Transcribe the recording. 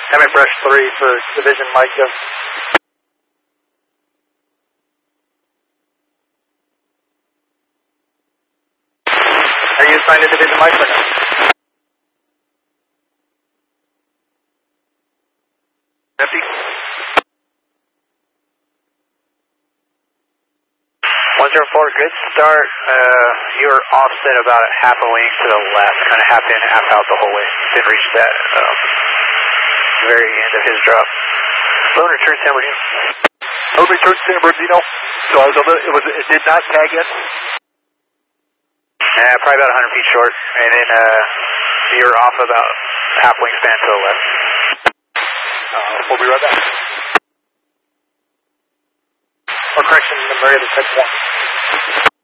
I'm at brush 3 for Division Micah. Are you assigned to Division Micah or no? Empty. 104, good start. You were offset about a half a wing to the left, kind of half in, half out the whole way. Didn't reach that very end of his drop. Low return San Bernardino. Low return San Bernardino. So it did not tag in? Probably about 100 feet short, and then you're off about half wingspan to the left. We'll be right back. Or correction, Maria, the 10-1.